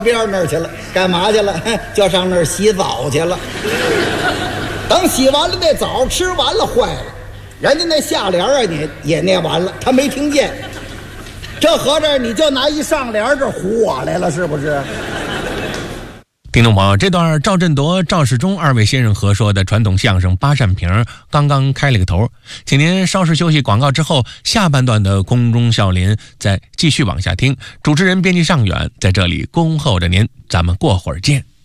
边那儿去了，干嘛去了？就上那儿洗澡去了。等洗完了，那澡吃完了，坏了，人家那下联啊，你也念完了，他没听见。这合着你就拿一上联这唬我来了，是不是？ 听众朋友，这段赵振铎、赵世忠二位先生合说的传统相声《八扇屏》刚刚开了个头，请您稍事休息广告之后，下半段的空中笑林再继续往下听。主持人编辑尚远在这里恭候着您，咱们过会儿见。